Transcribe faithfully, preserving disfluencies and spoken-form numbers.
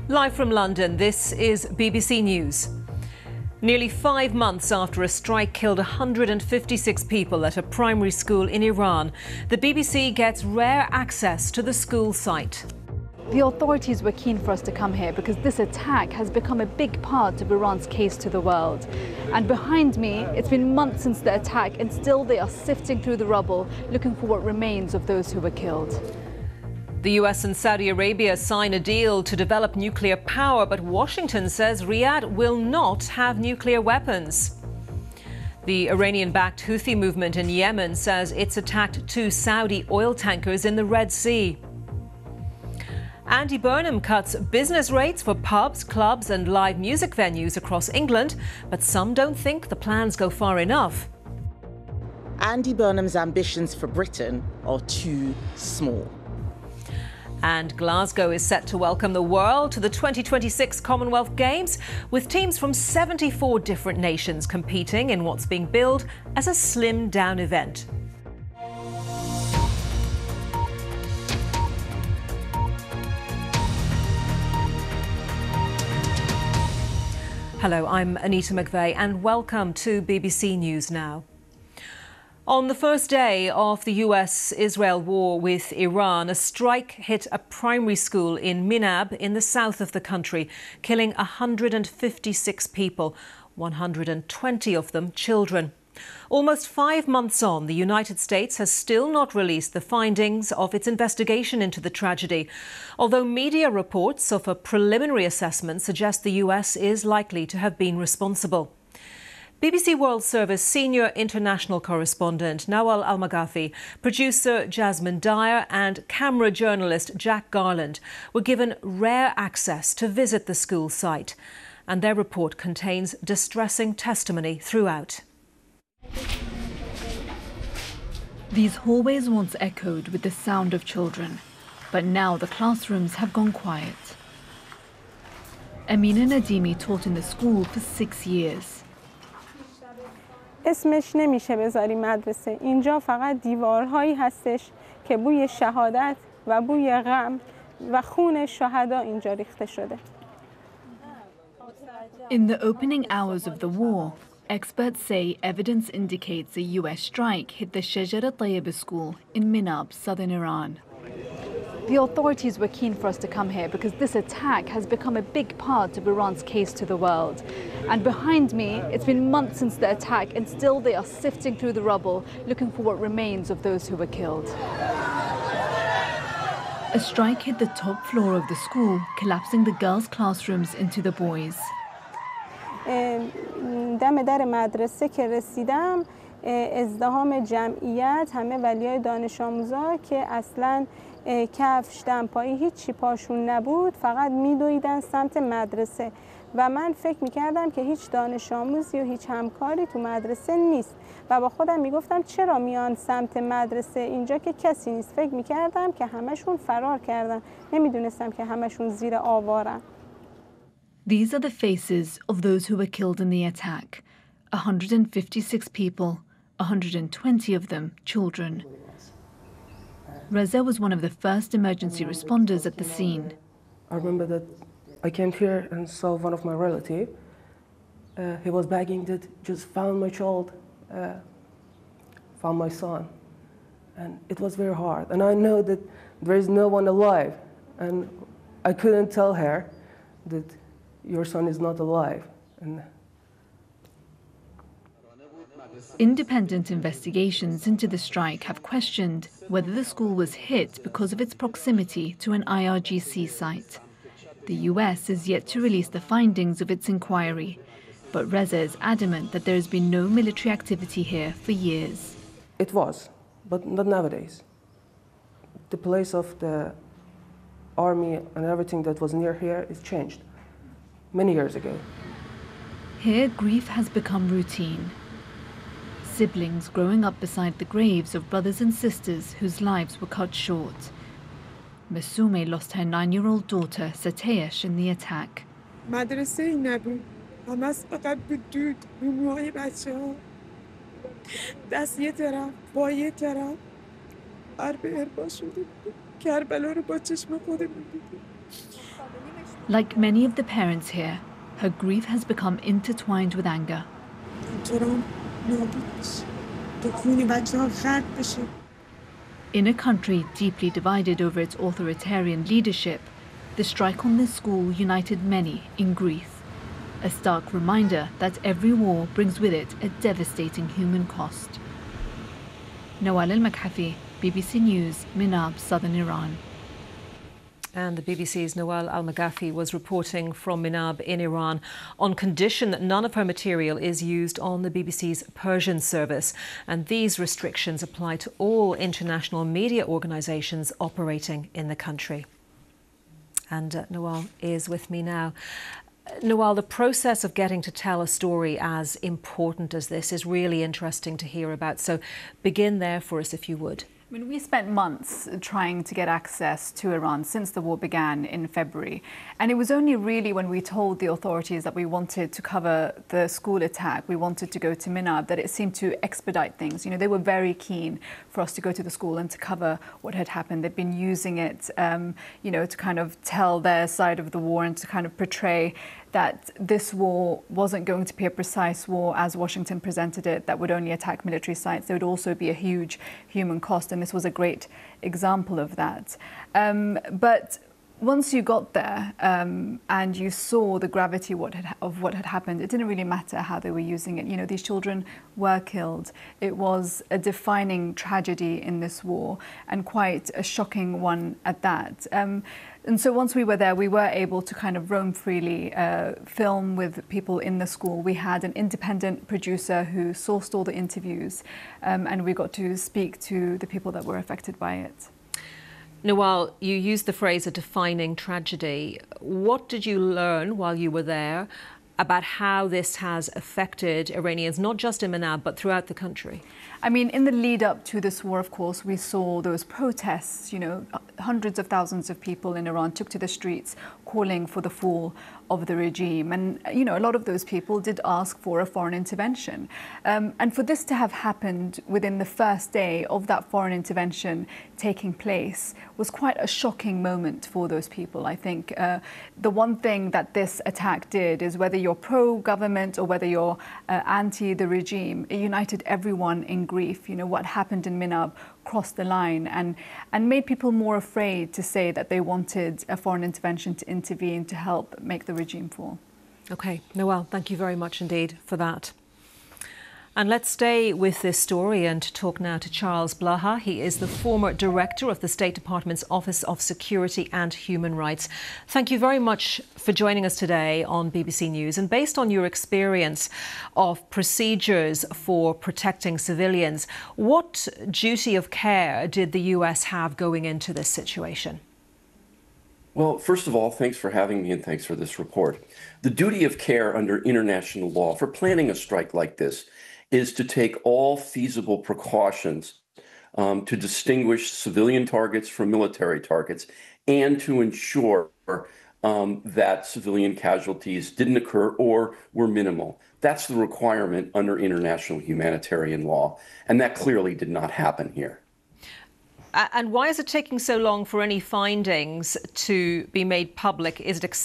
Live from London, this is B B C News. Nearly five months after a strike killed one hundred fifty-six people at a primary school in Iran, the B B C gets rare access to the school site. The authorities were keen for us to come here because this attack has become a big part of Iran's case to the world. And behind me, it's been months since the attack, and still they are sifting through the rubble, looking for what remains of those who were killed. The U S and Saudi Arabia sign a deal to develop nuclear power, but Washington says Riyadh will not have nuclear weapons. The Iranian-backed Houthi movement in Yemen says it's attacked two Saudi oil tankers in the Red Sea. Andy Burnham cuts business rates for pubs, clubs and live music venues across England, but some don't think the plans go far enough. Andy Burnham's ambitions for Britain are too small. And Glasgow is set to welcome the world to the twenty twenty-six Commonwealth Games, with teams from seventy-four different nations competing in what's being billed as a slimmed-down event. Hello, I'm Anita McVeigh and welcome to B B C News Now. On the first day of the U S Israel war with Iran, a strike hit a primary school in Minab in the south of the country, killing one hundred fifty-six people, one hundred twenty of them children. Almost five months on, the United States has still not released the findings of its investigation into the tragedy, although media reports of a preliminary assessment suggest the U S is likely to have been responsible. B B C World Service senior international correspondent Nawal Al-Maghafi, producer Jasmine Dyer and camera journalist Jack Garland were given rare access to visit the school site, and their report contains distressing testimony throughout. These hallways once echoed with the sound of children, but now the classrooms have gone quiet. Amina Nadimi taught in the school for six years. اسمش نمیشه بذاری مدرسه. اینجا فقط دیوارهایی هستش که بوی شهادت و بوی غم و خون شهدا اینجا ریخته شده. In the opening hours of the war, experts say evidence indicates a U S strike hit the Shajara Tayyib school in Minab, southern Iran. The authorities were keen for us to come here because this attack has become a big part of Iran's case to the world. And behind me, it's been months since the attack, and still they are sifting through the rubble, looking for what remains of those who were killed. A strike hit the top floor of the school, collapsing the girls' classrooms into the boys. دم در مدرسه که رسیدم ازدحام جمعیت، همه ولیای دانش آموزا که اصلاً کفش دمپایی هیچی پاشون نبود، فقط میدویدن سمت مدرسه و من فکر میکردم که هیچ دانش آموزی و هیچ همکاری تو مدرسه نیست و با خودم میگفتم چرا میان سمت مدرسه، اینجا که کسی نیست. فکر میکردم که همشون فرار کردن، نمیدونستم که همشون زیر آوارن. These are the faces of those who were killed in the attack. one hundred fifty-six people, one hundred twenty of them children. Reza was one of the first emergency responders at the scene. I remember that I came here and saw one of my relatives. Uh, he was begging that just found my child, uh, found my son. And it was very hard. And I know that there is no one alive. And I couldn't tell her that your son is not alive. And Independent investigations into the strike have questioned whether the school was hit because of its proximity to an I R G C site. The U S is yet to release the findings of its inquiry, but Reza is adamant that there has been no military activity here for years. It was, but not nowadays. The place of the army and everything that was near here is changed many years ago. Here, grief has become routine. Siblings growing up beside the graves of brothers and sisters whose lives were cut short. Masume lost her nine-year-old daughter, Satesh, in the attack. مدرسه نبود. همش فقط بود دود. روموهای بچه‌ها. دست یه طرف، پای یه طرف. هر به اربا شده بود. کربلا رو با چشم خودمون دیدیم. Like many of the parents here, her grief has become intertwined with anger. دکترام نابود بشه. تو خون بچه‌ها خرد بشه. In a country deeply divided over its authoritarian leadership, the strike on this school united many in grief. A stark reminder that every war brings with it a devastating human cost. Nawal Al-Makhafi, B B C News, Minab, southern Iran. And the B B C's Nawal Al-Maghafi was reporting from Minab in Iran on condition that none of her material is used on the B B C's Persian service. And these restrictions apply to all international media organisations operating in the country. And uh, Nawal is with me now. Nawal, the process of getting to tell a story as important as this is really interesting to hear about. So begin there for us, if you would. I mean, we spent months trying to get access to Iran since the war began in February. And it was only really when we told the authorities that we wanted to cover the school attack, we wanted to go to Minab, that it seemed to expedite things. You know, they were very keen for us to go to the school and to cover what had happened. They'd been using it, um, you know, to kind of tell their side of the war and to kind of portray that this war wasn't going to be a precise war as Washington presented it, that would only attack military sites. There would also be a huge human cost, and this was a great example of that. Um, but once you got there um, and you saw the gravity what had, of what had happened, it didn't really matter how they were using it. You know, these children were killed. It was a defining tragedy in this war, and quite a shocking one at that. Um, And so once we were there, we were able to kind of roam freely, uh, film with people in the school. We had an independent producer who sourced all the interviews, um, and we got to speak to the people that were affected by it. Nawal, you used the phrase a defining tragedy. What did you learn while you were there about how this has affected Iranians, not just in Minab, but throughout the country? I mean, in the lead up to this war, of course, we saw those protests. You know, hundreds of thousands of people in Iran took to the streets calling for the fall of the regime. And, you know, a lot of those people did ask for a foreign intervention. Um, and for this to have happened within the first day of that foreign intervention taking place was quite a shocking moment for those people. I think uh, the one thing that this attack did is, whether you're pro-government or whether you're uh, anti the regime, it united everyone in grief. You know, what happened in Minab crossed the line and, and made people more afraid to say that they wanted a foreign intervention to intervene to help make the regime fall. OK, Nawal, thank you very much indeed for that. And let's stay with this story and talk now to Charles Blaha. He is the former director of the State Department's Office of Security and Human Rights. Thank you very much for joining us today on B B C News. And based on your experience of procedures for protecting civilians, what duty of care did the U S have going into this situation? Well, first of all, thanks for having me and thanks for this report. The duty of care under international law for planning a strike like this is to take all feasible precautions um, to distinguish civilian targets from military targets and to ensure um, that civilian casualties didn't occur or were minimal. That's the requirement under international humanitarian law, and that clearly did not happen here. And why is it taking so long for any findings to be made public? Is it